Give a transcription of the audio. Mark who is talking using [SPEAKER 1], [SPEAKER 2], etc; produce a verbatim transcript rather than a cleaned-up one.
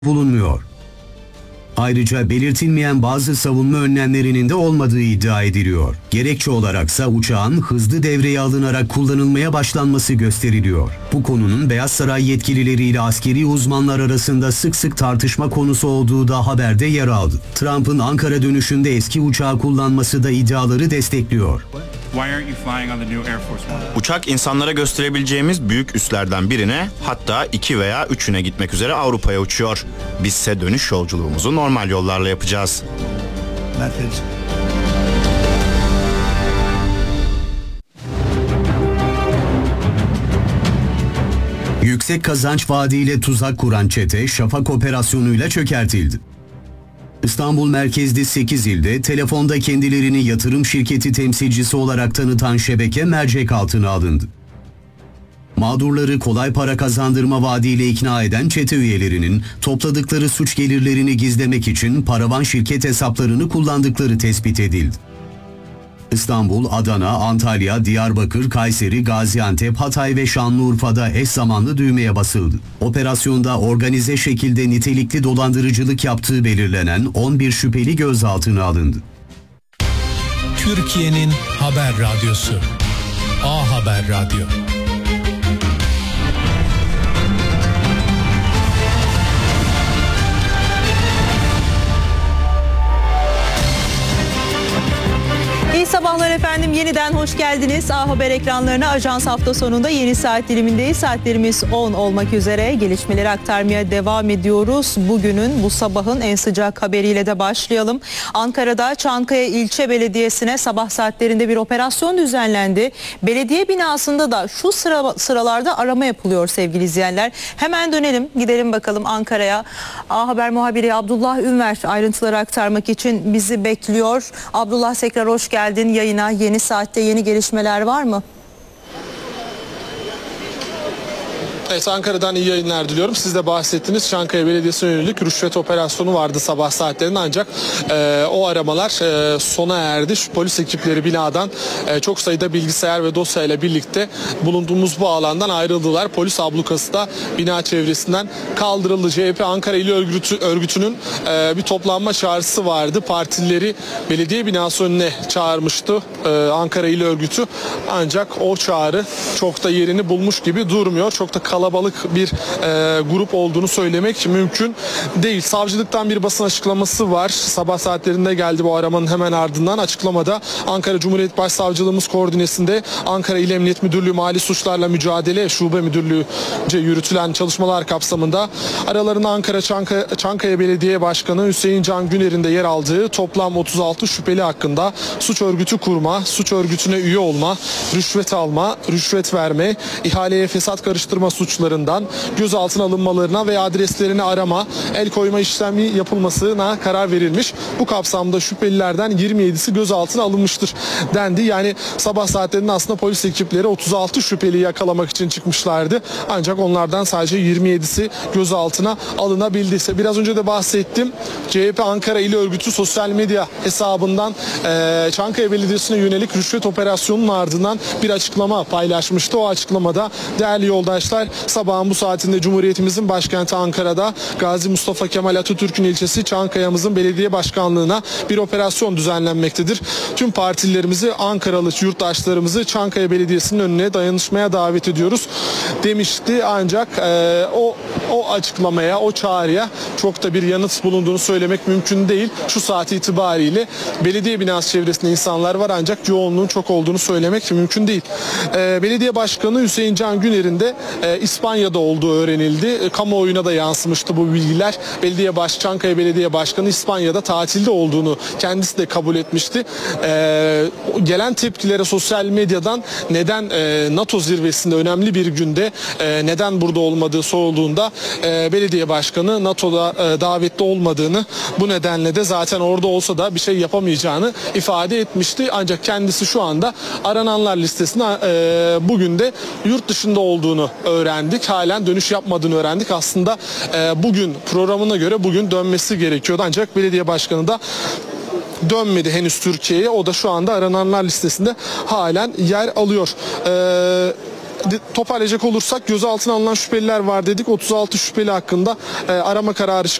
[SPEAKER 1] bulunmuyor. Ayrıca belirtilmeyen bazı savunma önlemlerinin de olmadığı iddia ediliyor. Gerekçe olaraksa uçağın hızlı devreye alınarak kullanılmaya başlanması gösteriliyor. Bu konunun Beyaz Saray yetkilileriyle askeri uzmanlar arasında sık sık tartışma konusu olduğu da haberde yer aldı. Trump'ın Ankara dönüşünde eski uçağı kullanması da iddiaları destekliyor.
[SPEAKER 2] Uçak insanlara gösterebileceğimiz büyük üslerden birine, hatta iki veya üçüne gitmek üzere Avrupa'ya uçuyor. Bizse dönüş yolculuğumuzu normal yollarla yapacağız.
[SPEAKER 1] Yüksek kazanç vaadiyle tuzak kuran çete Şafak operasyonuyla çökertildi. İstanbul merkezli sekiz ilde telefonda kendilerini yatırım şirketi temsilcisi olarak tanıtan şebeke mercek altına alındı. Mağdurları kolay para kazandırma vaadiyle ikna eden çete üyelerinin topladıkları suç gelirlerini gizlemek için paravan şirket hesaplarını kullandıkları tespit edildi. İstanbul, Adana, Antalya, Diyarbakır, Kayseri, Gaziantep, Hatay ve Şanlıurfa'da eş zamanlı düğmeye basıldı. Operasyonda organize şekilde nitelikli dolandırıcılık yaptığı belirlenen on bir şüpheli gözaltına alındı.
[SPEAKER 3] Türkiye'nin haber radyosu A Haber Radyo.
[SPEAKER 4] İyi sabahlar efendim. Yeniden hoş geldiniz. A Haber ekranlarına Ajans hafta sonunda yeni saat dilimindeyiz. Saatlerimiz on olmak üzere. Gelişmeleri aktarmaya devam ediyoruz. Bugünün, bu sabahın en sıcak haberiyle de başlayalım. Ankara'da Çankaya İlçe Belediyesi'ne sabah saatlerinde bir operasyon düzenlendi. Belediye binasında da şu sıra, sıralarda arama yapılıyor sevgili izleyenler. Hemen dönelim, gidelim bakalım Ankara'ya. A Haber muhabiri Abdullah Ünver ayrıntıları aktarmak için bizi bekliyor. Abdullah, tekrar hoş geldin. Geldin yayına. Yeni saatte yeni gelişmeler var mı?
[SPEAKER 5] Evet, Ankara'dan iyi yayınlar diliyorum. Siz de bahsettiniz, Çankaya Belediyesi'ne yönelik rüşvet operasyonu vardı sabah saatlerinde, ancak e, o aramalar e, sona erdi. Şu polis ekipleri binadan e, çok sayıda bilgisayar ve dosyayla birlikte bulunduğumuz bu alandan ayrıldılar. Polis ablukası da bina çevresinden kaldırıldı. C H P Ankara İl Örgütü, Örgütü'nün e, bir toplanma çağrısı vardı. Partilileri belediye binası önüne çağırmıştı e, Ankara İl Örgütü. Ancak o çağrı çok da yerini bulmuş gibi durmuyor. Çok da kalabalık kalabalık bir e, grup olduğunu söylemek mümkün değil. Savcılıktan bir basın açıklaması var. Sabah saatlerinde geldi bu aramanın hemen ardından. Açıklamada Ankara Cumhuriyet Başsavcılığımız koordinesinde Ankara İl Emniyet Müdürlüğü Mali Suçlarla Mücadele Şube Müdürlüğü'nce yürütülen çalışmalar kapsamında aralarında Ankara Çankaya, Çankaya Belediye Başkanı Hüseyin Can Güner'in de yer aldığı toplam otuz altı şüpheli hakkında suç örgütü kurma, suç örgütüne üye olma, rüşvet alma, rüşvet verme, ihaleye fesat karıştırma suçlarından gözaltına alınmalarına ve adreslerini arama, el koyma işlemi yapılmasına karar verilmiş. Bu kapsamda şüphelilerden yirmi yedisi gözaltına alınmıştır dendi. Yani sabah saatlerinde aslında polis ekipleri otuz altı şüpheliyi yakalamak için çıkmışlardı. Ancak onlardan sadece yirmi yedisi gözaltına alınabildi. Biraz önce de bahsettim. C H P Ankara İl Örgütü sosyal medya hesabından e, Çankaya Belediyesi'ne yönelik rüşvet operasyonunun ardından bir açıklama paylaşmıştı. O açıklamada değerli yoldaşlar, sabahın bu saatinde Cumhuriyetimizin başkenti Ankara'da Gazi Mustafa Kemal Atatürk'ün ilçesi Çankaya'mızın belediye başkanlığına bir operasyon düzenlenmektedir. Tüm partililerimizi, Ankaralı yurttaşlarımızı Çankaya Belediyesi'nin önüne dayanışmaya davet ediyoruz demişti. Ancak e, o o açıklamaya, o çağrıya çok da bir yanıt bulunduğunu söylemek mümkün değil. Şu saat itibariyle belediye binası çevresinde insanlar var, ancak yoğunluğun çok olduğunu söylemek mümkün değil. E, belediye Başkanı Hüseyin Can Güner'in de e, İspanya'da olduğu öğrenildi. E, kamuoyuna da yansımıştı bu bilgiler. Belediye Baş, Çankaya Belediye Başkanı İspanya'da tatilde olduğunu kendisi de kabul etmişti. E, gelen tepkilere sosyal medyadan neden e, NATO zirvesinde önemli bir günde e, neden burada olmadığı sorulduğunda e, belediye başkanı NATO'da e, davetli olmadığını, bu nedenle de zaten orada olsa da bir şey yapamayacağını ifade etmişti. Ancak kendisi şu anda arananlar listesine e, bugün de yurt dışında olduğunu öğrendik. Halen dönüş yapmadığını öğrendik. Aslında e, bugün programına göre bugün dönmesi gerekiyordu. Ancak belediye başkanı da dönmedi henüz Türkiye'ye. O da şu anda arananlar listesinde halen yer alıyor. Eee de- toparlayacak olursak gözaltına alınan şüpheliler var dedik. otuz altı şüpheli hakkında e, arama kararı